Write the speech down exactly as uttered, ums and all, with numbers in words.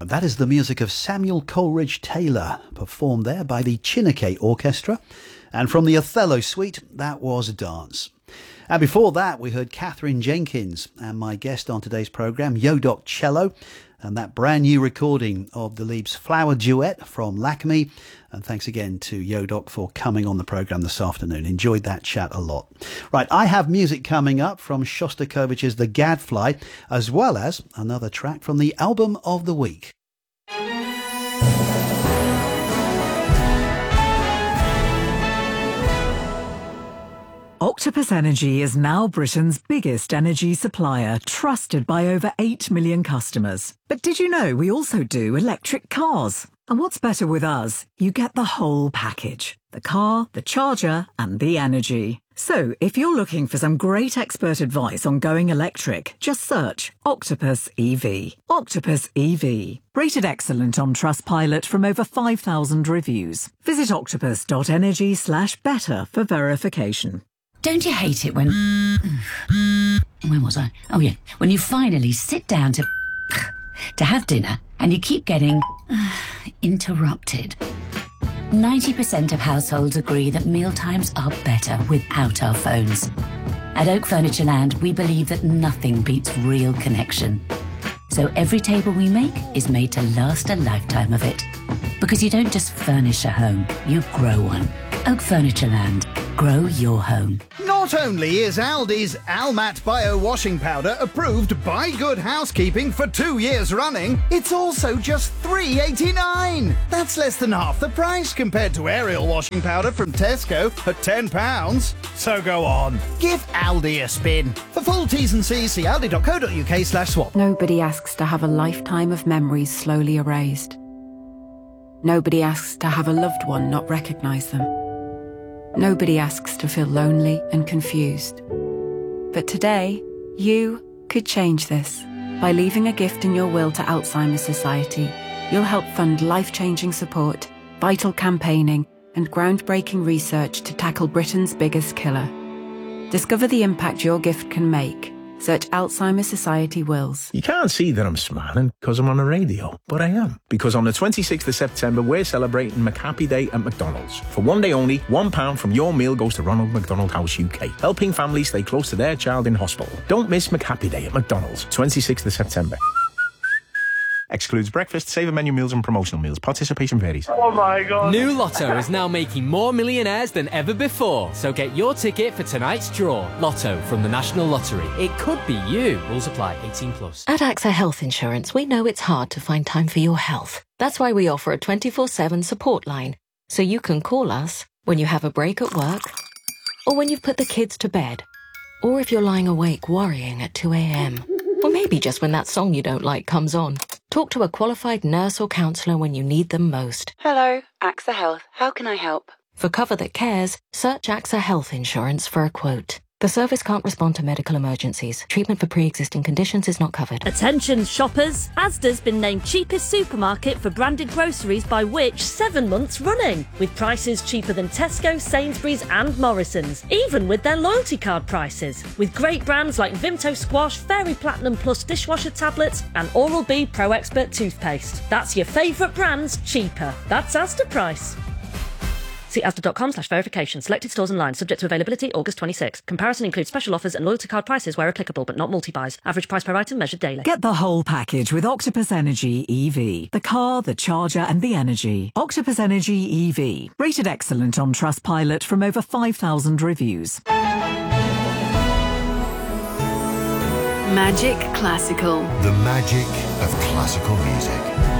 That is the music of Samuel Coleridge Taylor, performed there by the Chineke Orchestra. And from the Othello Suite, that was Dance. And before that, we heard Catherine Jenkins and my guest on today's programme, Yodoc Cello, and that brand new recording of the Leaps Flower Duet from Lakme. And thanks again to Yodoc for coming on the programme this afternoon. Enjoyed that chat a lot. Right, I have music coming up from Shostakovich's The Gadfly, as well as another track from the Album of the Week. Octopus Energy is now Britain's biggest energy supplier, trusted by over eight million customers. But did you know we also do electric cars? And what's better with us? You get the whole package. The car, the charger, and the energy. So, if you're looking for some great expert advice on going electric, just search Octopus E V. Octopus E V. Rated excellent on Trustpilot from over five thousand reviews. Visit octopus.energy slash better for verification. Don't you hate it when... Where was I? Oh, yeah. When you finally sit down to... to have dinner and you keep getting... interrupted. ninety percent of households agree that mealtimes are better without our phones. At Oak Furniture Land, we believe that nothing beats real connection. So every table we make is made to last a lifetime of it. Because you don't just furnish a home, you grow one. Oak Furniture Land. Grow your home. Not only is Aldi's Almat Bio Washing Powder approved by Good Housekeeping for two years running, it's also just three pounds eighty-nine. That's less than half the price compared to Ariel Washing Powder from Tesco at ten pounds. So go on, give Aldi a spin. For full T's and C's, see aldi.co.uk slash swap. Nobody asks to have a lifetime of memories slowly erased. Nobody asks to have a loved one not recognise them. Nobody asks to feel lonely and confused. But today, you could change this. By leaving a gift in your will to Alzheimer's Society, you'll help fund life-changing support, vital campaigning, and groundbreaking research to tackle Britain's biggest killer. Discover the impact your gift can make. Search Alzheimer's Society Wills. You can't see that I'm smiling because I'm on the radio, but I am. Because on the twenty-sixth of September, we're celebrating McHappy Day at McDonald's. For one day only, one pound from your meal goes to Ronald McDonald House U K, helping families stay close to their child in hospital. Don't miss McHappy Day at McDonald's, twenty-sixth of September. Excludes breakfast, saver menu meals and promotional meals. Participation varies. Oh my God. New Lotto is now making more millionaires than ever before. So get your ticket for tonight's draw. Lotto from the National Lottery. It could be you. Rules apply. eighteen plus. At AXA Health Insurance, we know it's hard to find time for your health. That's why we offer a twenty-four seven support line. So you can call us when you have a break at work, or when you've put the kids to bed, or if you're lying awake worrying at two a.m. Or maybe just when that song you don't like comes on. Talk to a qualified nurse or counsellor when you need them most. Hello, AXA Health. How can I help? For cover that cares, search AXA Health Insurance for a quote. The service can't respond to medical emergencies. Treatment for pre-existing conditions is not covered. Attention shoppers, Asda's been named cheapest supermarket for branded groceries by Which seven months running, with prices cheaper than Tesco, Sainsbury's and Morrison's, even with their loyalty card prices. With great brands like Vimto Squash, Fairy Platinum Plus dishwasher tablets and Oral-B Pro Expert toothpaste. That's your favourite brands cheaper. That's Asda price. See asda.com slash verification. Selected stores online. Subject to availability August twenty-sixth. Comparison includes special offers and loyalty card prices where applicable, but not multi-buys. Average price per item measured daily. Get the whole package with Octopus Energy E V. The car, the charger and the energy. Octopus Energy E V. Rated excellent on Trustpilot from over five thousand reviews. Magic Classical. The magic of classical music.